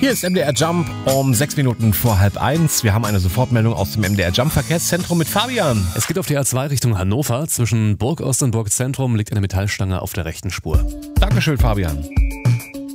Hier ist MDR Jump um 6 Minuten vor 12:30. Wir haben eine Sofortmeldung aus dem MDR Jump Verkehrszentrum mit Fabian. Es geht auf die A2 Richtung Hannover. Zwischen Burgost und Burgzentrum liegt eine Metallstange auf der rechten Spur. Dankeschön, Fabian.